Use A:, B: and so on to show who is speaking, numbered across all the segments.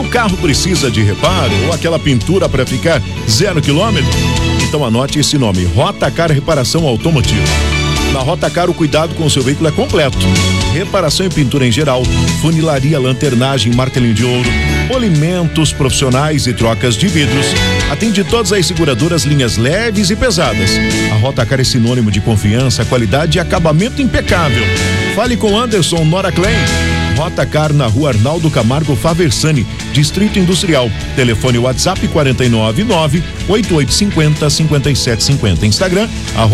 A: carro precisa de reparo ou aquela pintura para ficar 0 quilômetro? Então anote esse nome: Rotacar Reparação Automotiva. Na Rotacar, o cuidado com o seu veículo é completo. Reparação e pintura em geral, funilaria, lanternagem, martelinho de ouro, polimentos profissionais e trocas de vidros. Atende todas as seguradoras, linhas leves e pesadas. A Rotacar é sinônimo de confiança, qualidade e acabamento impecável. Fale com Anderson Nora Klein. Rotacar, na Rua Arnaldo Camargo Faversani, Distrito Industrial. Telefone WhatsApp 499-8850-5750. Instagram,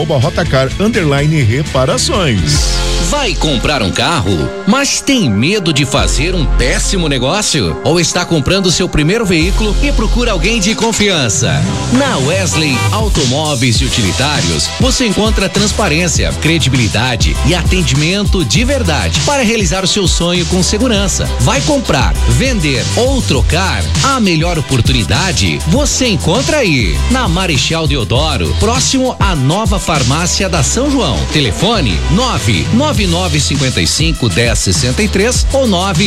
A: @Rotacar_reparações.
B: Vai comprar um carro, mas tem medo de fazer um péssimo negócio? Ou está comprando seu primeiro veículo e procura alguém de confiança? Na Wesley Automóveis e Utilitários, você encontra transparência, credibilidade e atendimento de verdade para realizar o seu sonho com segurança. Vai comprar, vender ou trocar? A melhor oportunidade você encontra aí, na Marechal Deodoro, próximo à nova farmácia da São João. Telefone 99955-1063 ou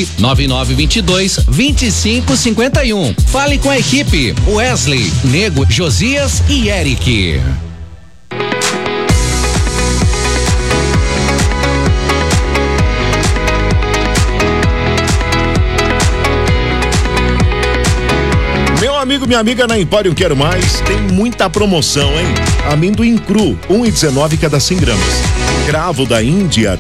B: 99922-2551. Fale com a equipe Wesley, Nego, Josias e Eric.
A: Amigo, minha amiga, na Empório Quero Mais tem muita promoção, hein? Amendoim cru, 1,19 cada 100 gramas. Cravo da Índia,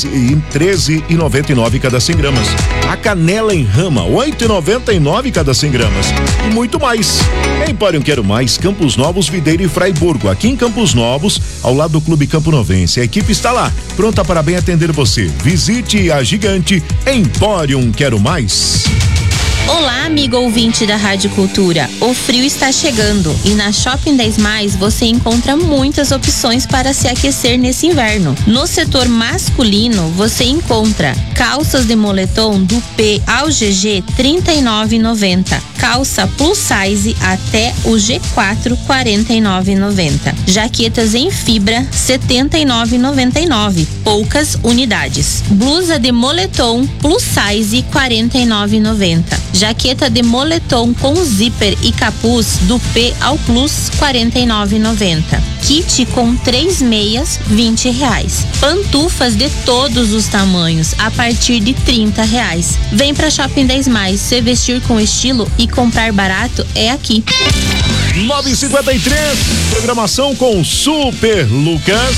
A: 13,99 cada 100 gramas. A canela em rama, 8,99 cada 100 gramas. E muito mais. Empório Quero Mais, Campos Novos, Videira e Fraiburgo. Aqui em Campos Novos, ao lado do Clube Campo Novense. A equipe está lá, pronta para bem atender você. Visite a gigante Empório Quero Mais.
C: Olá, amigo ouvinte da Rádio Cultura. O frio está chegando e na Shopping 10 Mais você encontra muitas opções para se aquecer nesse inverno. No setor masculino você encontra calças de moletom do P ao GG R$ 39,90. Calça plus size até o G4 R$ 49,90. Jaquetas em fibra R$ 79,99. Poucas unidades. Blusa de moletom plus size R$ 49,90. Jaqueta de moletom com zíper e capuz do P ao Plus R$ 49,90. Kit com 3 meias R$ 20. Pantufas de todos os tamanhos a partir de R$ 30. Vem pra Shopping 10 Mais, se vestir com estilo e comprar barato é aqui.
A: 9h53, programação com Super Lucas.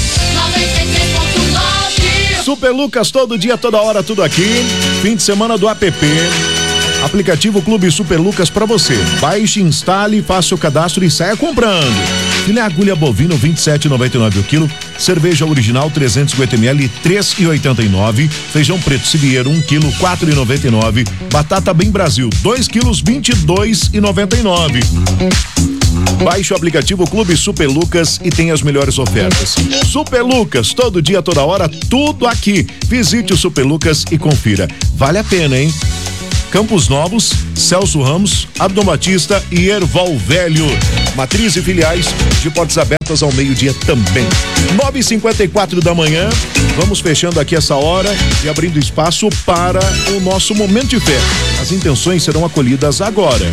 A: 93.9. Super Lucas, todo dia, toda hora, tudo aqui. Fim de semana do app. Aplicativo Clube Super Lucas para você. Baixe, instale, faça o cadastro e saia comprando. Filé agulha bovino 27,99 o quilo. Cerveja original 350 ml 3,89. Feijão preto Sibieiro 1 quilo 4,99. Batata Bem Brasil 2 quilos 22,99. Baixe o aplicativo Clube Super Lucas e tem as melhores ofertas. Super Lucas, todo dia, toda hora, tudo aqui. Visite o Super Lucas e confira. Vale a pena, hein? Campos Novos, Celso Ramos, Abdon Batista e Erval Velho. Matriz e filiais de portas abertas ao meio-dia também. 9h54 da manhã, vamos fechando aqui essa hora e abrindo espaço para o nosso momento de fé. As intenções serão acolhidas agora.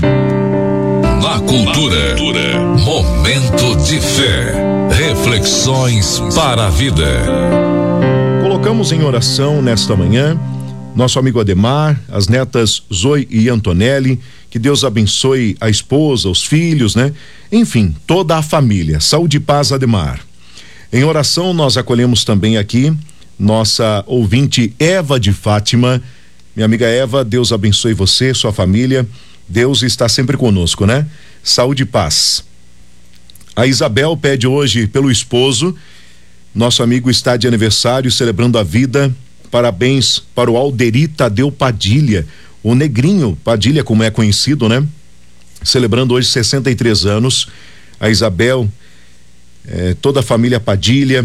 D: Na Cultura, momento de fé. Reflexões para a vida.
A: Colocamos em oração nesta manhã nosso amigo Ademar, as netas Zoe e Antonelli, que Deus abençoe a esposa, os filhos, né? Enfim, toda a família. Saúde e paz, Ademar. Em oração, nós acolhemos também aqui nossa ouvinte Eva de Fátima. Minha amiga Eva, Deus abençoe você, sua família. Deus está sempre conosco, né? Saúde e paz. A Isabel pede hoje pelo esposo. Nosso amigo está de aniversário, celebrando a vida. Parabéns para o Alderi Tadeu Padilha, o Negrinho Padilha, como é conhecido, né? Celebrando hoje 63 anos. A Isabel, toda a família Padilha.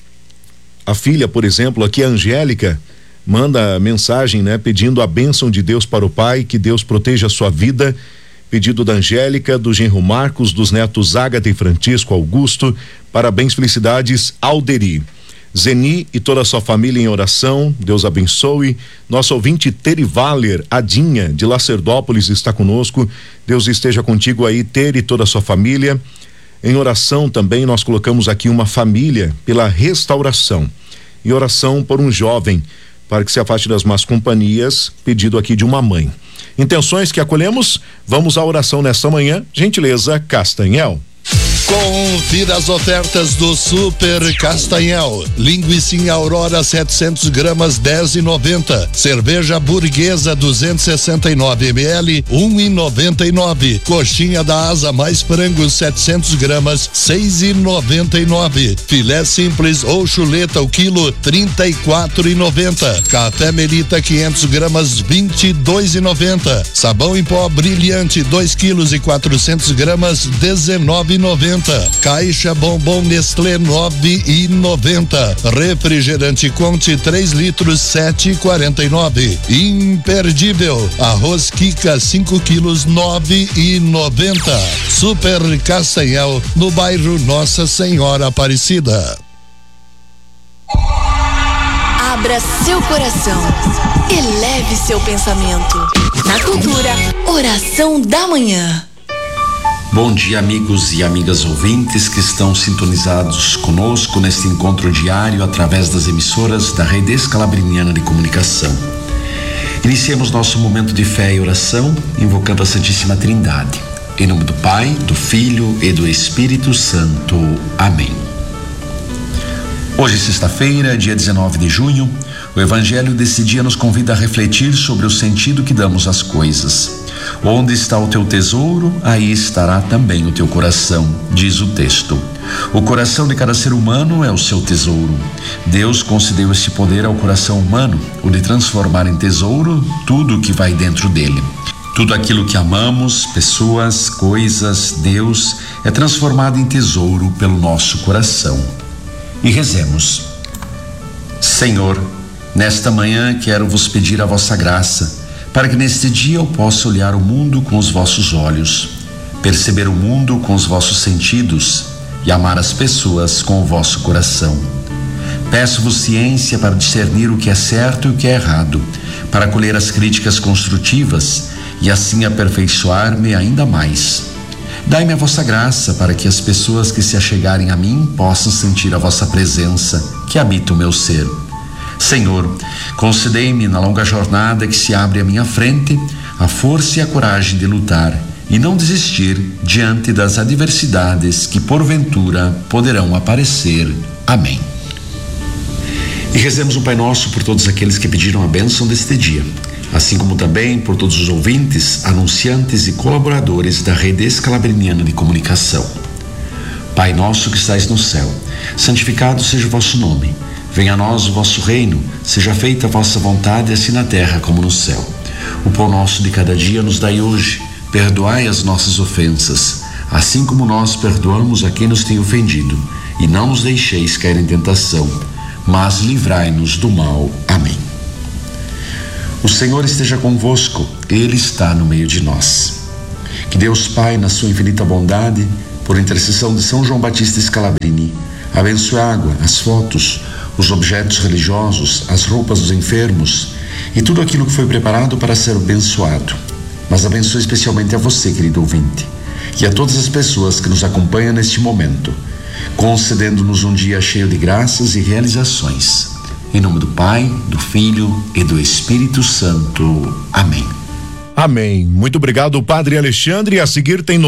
A: A filha, por exemplo, aqui a Angélica, manda mensagem, né? Pedindo a bênção de Deus para o pai, que Deus proteja a sua vida. Pedido da Angélica, do genro Marcos, dos netos Ágata e Francisco Augusto. Parabéns, felicidades, Alderi. Zeni e toda a sua família em oração, Deus abençoe. Nosso ouvinte Teri Valer, Adinha, de Lacerdópolis, está conosco. Deus esteja contigo aí, Teri e toda a sua família. Em oração também nós colocamos aqui uma família pela restauração. Em oração por um jovem, para que se afaste das más companhias, pedido aqui de uma mãe. Intenções que acolhemos, vamos à oração nesta manhã, gentileza Castanhel.
E: Confira as ofertas do Super Castanhel. Linguiça Aurora 700 gramas 10,90. Cerveja Burguesa 269 ml 1,99. Coxinha da Asa mais frango 700 gramas 6,99. Filé simples ou chuleta o quilo 34,90. Café Melita 500 gramas 22,90. Sabão em pó brilhante 2 quilos e 400 gramas 19,90. Caixa Bombom Nestlé 9,90. Refrigerante Conte 3 litros 7,49. Imperdível arroz Kika 5 quilos 9,90. Super Castanhel, no bairro Nossa Senhora Aparecida.
F: Abra seu coração, eleve seu pensamento. Na Cultura, oração da manhã.
G: Bom dia, amigos e amigas ouvintes que estão sintonizados conosco neste encontro diário através das emissoras da Rede Escalabriniana de Comunicação. Iniciemos nosso momento de fé e oração invocando a Santíssima Trindade. Em nome do Pai, do Filho e do Espírito Santo. Amém. Hoje, sexta-feira, dia 19 de junho, o Evangelho desse dia nos convida a refletir sobre o sentido que damos às coisas. Onde está o teu tesouro, aí estará também o teu coração, diz o texto. O coração de cada ser humano é o seu tesouro. Deus concedeu esse poder ao coração humano, o de transformar em tesouro tudo o que vai dentro dele. Tudo aquilo que amamos, pessoas, coisas, Deus, é transformado em tesouro pelo nosso coração. E rezemos. Senhor, nesta manhã quero vos pedir a vossa graça, para que neste dia eu possa olhar o mundo com os vossos olhos, perceber o mundo com os vossos sentidos e amar as pessoas com o vosso coração. Peço-vos ciência para discernir o que é certo e o que é errado, para acolher as críticas construtivas e assim aperfeiçoar-me ainda mais. Dai-me a vossa graça para que as pessoas que se achegarem a mim possam sentir a vossa presença que habita o meu ser. Senhor, concedei-me na longa jornada que se abre à minha frente a força e a coragem de lutar e não desistir diante das adversidades que porventura poderão aparecer. Amém. E rezemos o Pai Nosso por todos aqueles que pediram a bênção deste dia, assim como também por todos os ouvintes, anunciantes e colaboradores da Rede Escalabriniana de Comunicação. Pai nosso que estais no céu, santificado seja o vosso nome. Venha a nós o vosso reino, seja feita a vossa vontade, assim na terra como no céu. O pão nosso de cada dia nos dai hoje, perdoai as nossas ofensas, assim como nós perdoamos a quem nos tem ofendido, e não nos deixeis cair em tentação, mas livrai-nos do mal. Amém. O Senhor esteja convosco, Ele está no meio de nós. Que Deus Pai, na sua infinita bondade, por intercessão de São João Batista Scalabrini, abençoe a água, as fotos, os objetos religiosos, as roupas dos enfermos e tudo aquilo que foi preparado para ser abençoado. Mas abençoe especialmente a você, querido ouvinte, e a todas as pessoas que nos acompanham neste momento, concedendo-nos um dia cheio de graças e realizações. Em nome do Pai, do Filho e do Espírito Santo. Amém.
A: Amém. Muito obrigado, Padre Alexandre. A seguir tem